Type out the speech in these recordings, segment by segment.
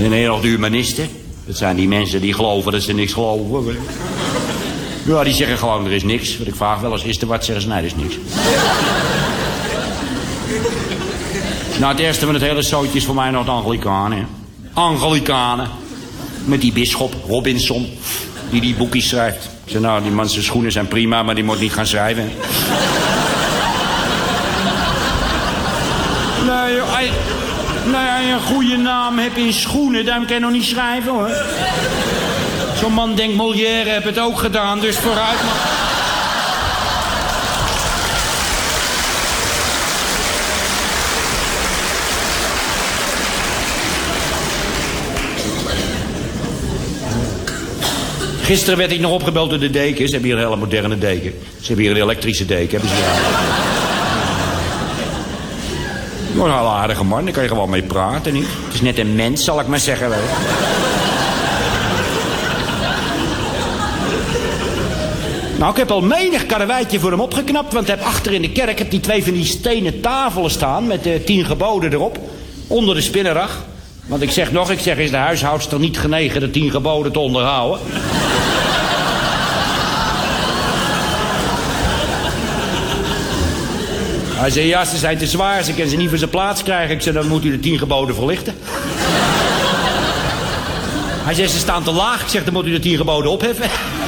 En dan nog de humanisten. Dat zijn die mensen die geloven dat ze niks geloven. Ja, die zeggen gewoon, er is niks. Want ik vraag wel eens, is er wat? Zeggen ze, nee, er is niks. Nou, het eerste van het hele zootje is voor mij nog de Anglikanen. Hè. Anglikanen. Met die bisschop Robinson, die boekjes schrijft. Ik zeg, nou, die man zijn schoenen zijn prima, maar die moet niet gaan schrijven. Nee, als je een goede naam hebt in schoenen, dan kan je nog niet schrijven, hoor. Zo'n man denkt, Molière heeft het ook gedaan, dus vooruit maar. Gisteren werd ik nog opgebeld door de deken. Ze hebben hier een hele moderne deken. Ze hebben hier een elektrische deken. Hebben ze een hele aardige man, daar kan je gewoon mee praten, niet? Het is net een mens, zal ik maar zeggen. Weet. Nou, ik heb al menig karreweitje voor hem opgeknapt, want ik heb achter in de kerk die 2 van die stenen tafelen staan met de 10 geboden erop, onder de spinnenrag. Want ik zeg, is de huishoudster niet genegen de 10 geboden te onderhouden? Hij zei, ja, ze zijn te zwaar, ze kunnen ze niet voor zijn plaats krijgen. Ik zei, dan moet u de 10 geboden verlichten. Hij zei, ze staan te laag. Ik zeg, dan moet u de 10 geboden opheffen.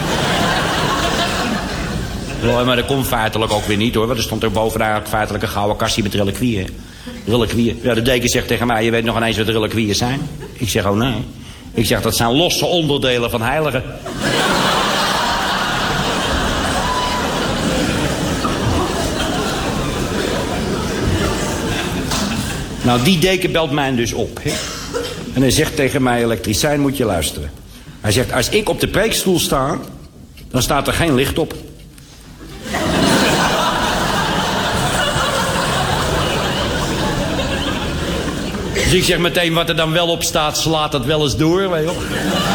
Ja, maar dat komt feitelijk ook weer niet, hoor. Want er stond er bovenaan feitelijk een gouden kastje met reliquieën. Reliquieën. Ja, de deken zegt tegen mij, je weet nog ineens wat reliquieën zijn? Ik zeg, oh nee. Ik zeg, dat zijn losse onderdelen van heiligen. Nou, die deken belt mij dus op. Hè? En hij zegt tegen mij, elektricien, moet je luisteren. Hij zegt, als ik op de preekstoel sta, dan staat er geen licht op. Dus ik zeg meteen, wat er dan wel op staat, slaat dat wel eens door, weet je wel.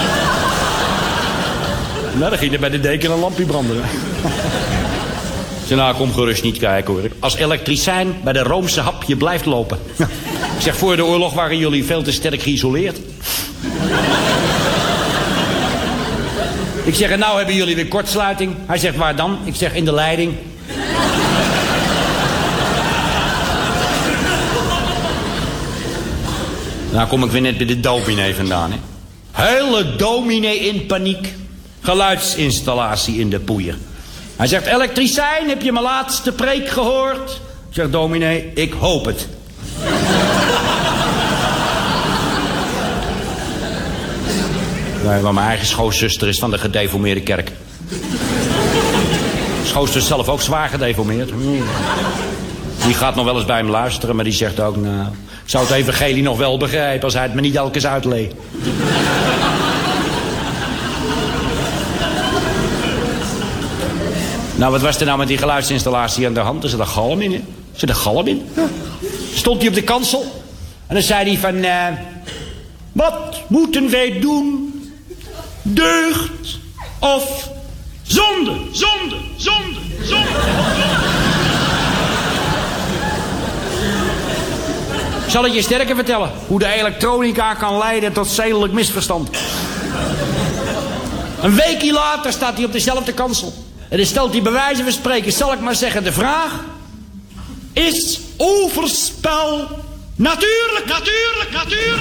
Nou, dan ging er bij de deken een lampje branden. Ik zeg, nou, kom gerust niet kijken, hoor. Als elektricien bij de Roomse hap je blijft lopen. Ik zeg, voor de oorlog waren jullie veel te sterk geïsoleerd. Ik zeg, en nou hebben jullie weer kortsluiting. Hij zegt, waar dan? Ik zeg, in de leiding. Nou kom ik weer net bij de dominee vandaan, hè. Hele dominee in paniek. Geluidsinstallatie in de poeier. Hij zegt, elektricien, heb je mijn laatste preek gehoord? Ik zeg, dominee, ik hoop het. Nee, maar mijn eigen schoonzuster is van de gedeformeerde kerk. Schoonzuster is zelf ook zwaar gedeformeerd. Die gaat nog wel eens bij hem luisteren, maar die zegt ook, nou, ik zou het evangelie nog wel begrijpen als hij het me niet elke keer uitleed. Nou, wat was er nou met die geluidsinstallatie aan de hand? Er zit een galm in, hè? Er zit een galm in. Ja. Stond hij op de kansel. En dan zei hij van, wat moeten wij doen? Deugd of zonde? Zonde, zonde, zonde. Ik zal het je sterker vertellen. Hoe de elektronica kan leiden tot zedelijk misverstand. Een weekje later staat hij op dezelfde kansel. En dan stelt hij bij wijze van spreken, zal ik maar zeggen, de vraag: is overspel natuurlijk? Natuurlijk, natuurlijk.